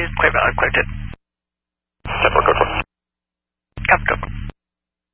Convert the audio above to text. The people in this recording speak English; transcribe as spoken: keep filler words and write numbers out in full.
is clear valid, clear tip. ten four, code four. Copy, code four.